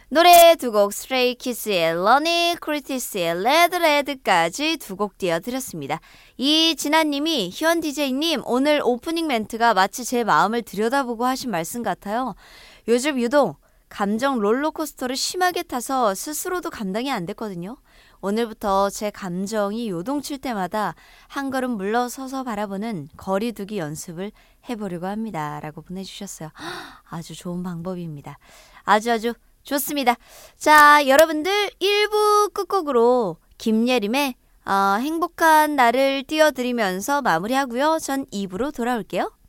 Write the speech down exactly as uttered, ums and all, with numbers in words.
노래 두 곡 스트레이키즈의 러니 크리티스의 레드 레드까지 두 곡 띄워드렸습니다. 이진아님이 희원 디제이님 오늘 오프닝 멘트가 마치 제 마음을 들여다보고 하신 말씀 같아요. 요즘 유독 감정 롤러코스터를 심하게 타서 스스로도 감당이 안 됐거든요. 오늘부터 제 감정이 요동칠 때마다 한 걸음 물러서서 바라보는 거리두기 연습을 해보려고 합니다. 라고 보내주셨어요. 아주 좋은 방법입니다. 아주 아주 좋습니다. 자, 여러분들 일 부 끝곡으로 김예림의 어, 행복한 날을 띄워드리면서 마무리하고요. 전 이 부로 돌아올게요.